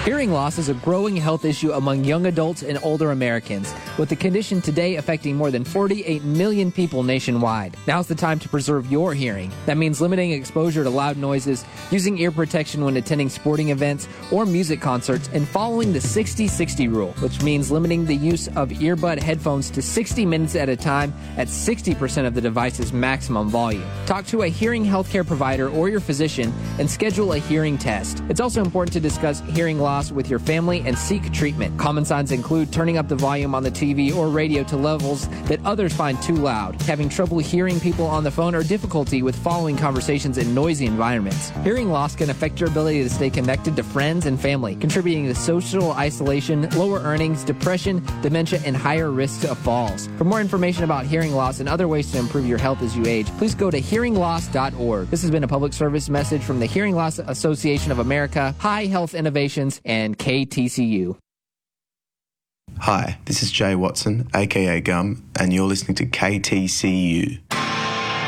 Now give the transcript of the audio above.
Hearing loss is a growing health issue among young adults and older Americans, with the condition today affecting more than 48 million people nationwide. Now's the time to preserve your hearing. That means limiting exposure to loud noises, using ear protection when attending sporting events or music concerts, and following the 60-60 rule, which means limiting the use of earbud headphones to 60 minutes at a time at 60% of the device's maximum volume. Talk to a hearing healthcare provider or your physician and schedule a hearing test. It's also important to discuss hearing loss with your family and seek treatment. Common signs include turning up the volume on the TV or radio to levels that others find too loud, having trouble hearing people on the phone, or difficulty with following conversations in noisy environments. Hearing loss can affect your ability to stay connected to friends and family, contributing to social isolation, lower earnings, depression, dementia, and higher risks of falls. For more information about hearing loss and other ways to improve your health as you age, please go to hearingloss.org. This has been a public service message from the Hearing Loss Association of America, High Health Innovations, and KTCU. Hi, this is Jay Watson, aka Gum, and you're listening to KTCU.